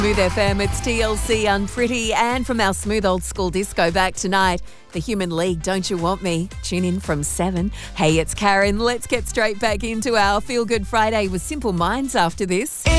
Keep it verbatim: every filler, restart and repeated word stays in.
Smooth F M, it's T L C Unpretty, and from our smooth old school disco back tonight, The Human League, Don't You Want Me? Tune in from seven. Hey, it's Karen. Let's get straight back into our Feel Good Friday with Simple Minds after this.